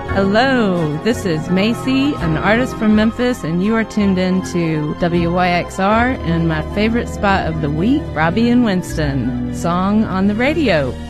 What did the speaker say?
Hello, this is Macy, an artist from Memphis, and you are tuned in to WYXR and my favorite spot of the week, Robbie and Winston, Song on the Radio.